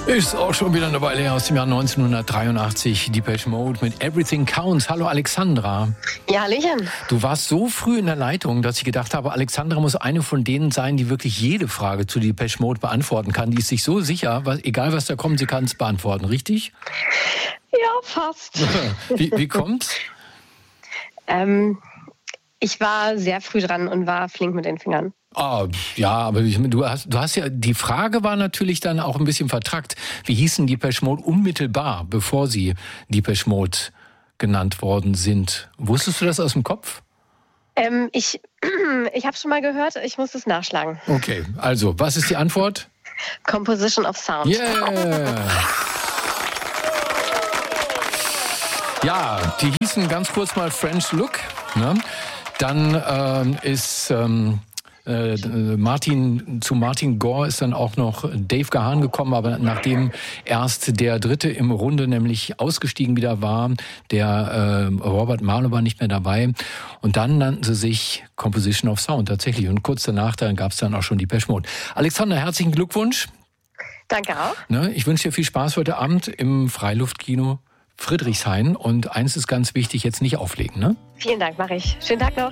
Ist auch schon wieder eine Weile her, aus dem Jahr 1983. Depeche Mode mit Everything Counts. Hallo Alexandra. Ja, hallöchen. Du warst so früh in der Leitung, dass ich gedacht habe, Alexandra muss eine von denen sein, die wirklich jede Frage zu Depeche Mode beantworten kann. Die ist sich so sicher, egal was da kommt, sie kann es beantworten, richtig? Ja, fast. Wie kommt's? Ich war sehr früh dran und war flink mit den Fingern. Ja, aber du hast ja, die Frage war natürlich dann auch ein bisschen vertrackt. Wie hießen Depeche Mode unmittelbar, bevor sie Depeche Mode genannt worden sind? Wusstest du das aus dem Kopf? Ich habe schon mal gehört, ich muss es nachschlagen. Okay, also, was ist die Antwort? Composition of Sound. Yeah! Ja, die hießen ganz kurz mal French Look. Ne? Dann ist Martin Gore ist dann auch noch Dave Gahan gekommen, aber nachdem erst der Dritte im Runde nämlich ausgestiegen wieder war, der Robert Marlowe war nicht mehr dabei, und dann nannten sie sich Composition of Sound tatsächlich, und kurz danach dann gab es dann auch schon Depeche Mode. Alexander, herzlichen Glückwunsch. Danke auch. Ne, ich wünsche dir viel Spaß heute Abend im Freiluftkino Friedrichshain, und eins ist ganz wichtig, jetzt nicht auflegen, ne? Vielen Dank, mache ich. Schönen Tag noch.